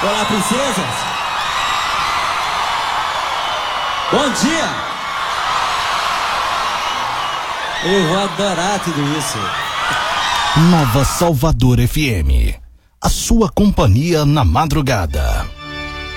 Olá, princesas. Bom dia. Eu vou adorar tudo isso. Nova Salvador FM. A sua companhia na madrugada.